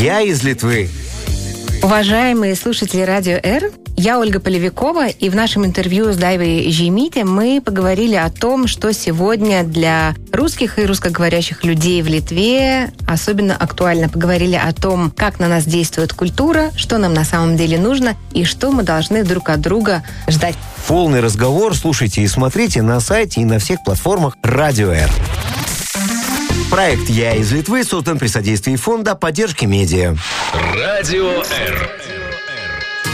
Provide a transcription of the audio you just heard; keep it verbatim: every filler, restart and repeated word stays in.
Я из Литвы. Уважаемые слушатели Радио Р, я Ольга Полевикова, и в нашем интервью с Дайвой Žeimyte мы поговорили о том, что сегодня для русских и русскоговорящих людей в Литве особенно актуально. Поговорили о том, как на нас действует культура, что нам на самом деле нужно и что мы должны друг от друга ждать. Полный разговор слушайте и смотрите на сайте и на всех платформах Радио Р. Проект «Я из Литвы» создан при содействии Фонда поддержки медиа. Радио Р.